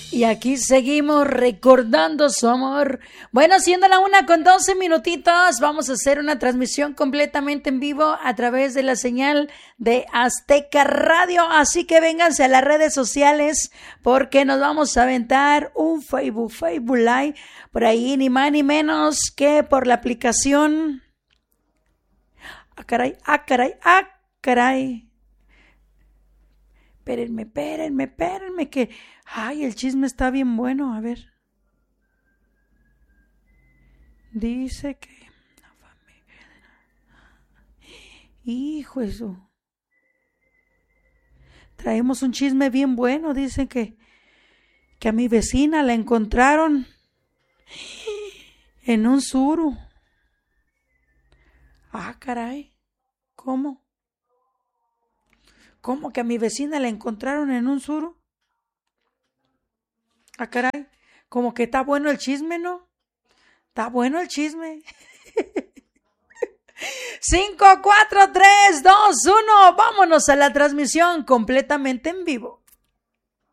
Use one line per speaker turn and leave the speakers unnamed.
Y aquí seguimos recordando su amor. Bueno, siendo la 1:12, vamos a hacer una transmisión completamente en vivo a través de la señal de Azteca Radio. Así que vénganse a las redes sociales porque nos vamos a aventar un Facebook Live por ahí, ni más ni menos que por la aplicación. ¡Ah, caray! ¡Ah, caray! ¡Ah, caray! Espérenme, que... Ay, el chisme está bien bueno, a ver. Dice que... Hijo eso. Traemos un chisme bien bueno, dicen que a mi vecina la encontraron en un suru. Ah, caray. ¿Cómo? ¿Cómo que a mi vecina la encontraron en un suru? Ah, caray. Como que está bueno el chisme, ¿no? Está bueno el chisme. 5, 4, 3, 2, 1. Vámonos a la transmisión completamente en vivo.